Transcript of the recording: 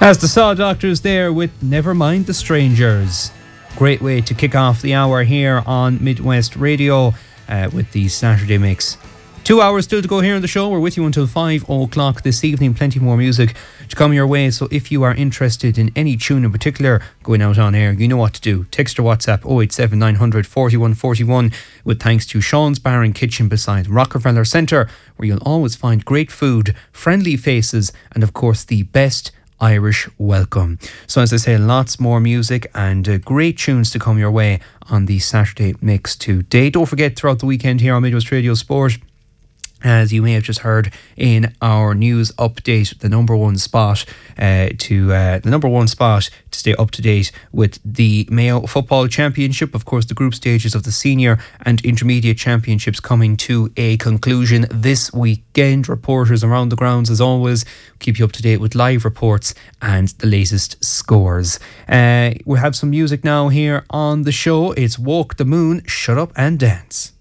As the Saw Doctors there with Never Mind the Strangers. Great way to kick off the hour here on Midwest Radio with the Saturday Mix. 2 hours still to go here on the show. We're with you until 5 o'clock this evening. Plenty more music to come your way. So if you are interested in any tune in particular going out on air, you know what to do. Text or WhatsApp 087 900 4141 with thanks to Sean's Bar and Kitchen beside Rockefeller Centre, where you'll always find great food, friendly faces, and of course the best Irish welcome. So as I say, lots more music and great tunes to come your way on the Saturday Mix today. Don't forget, throughout the weekend here on Midwest Radio Sport, as you may have just heard in our news update, the number one spot to stay up to date with the Mayo Football Championship. Of course, the group stages of the senior and intermediate championships coming to a conclusion this weekend. Reporters around the grounds, as always, keep you up to date with live reports and the latest scores. We have some music now here on the show. It's Walk the Moon, Shut Up and Dance.